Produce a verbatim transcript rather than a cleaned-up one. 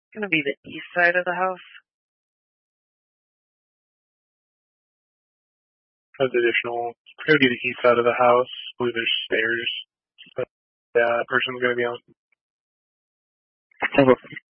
Gonna be the east side of the house. Has additional, it's gonna be the east side of the house. I believe there's stairs that that person's gonna be on. Okay.